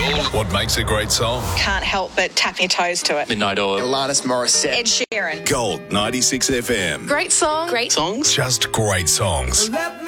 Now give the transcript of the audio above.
What makes a great song? Can't help but tap your toes to it. Midnight Oil. Alanis Morissette. Ed Sheeran. Gold 96 FM. Great song. Great Songs. Just great songs.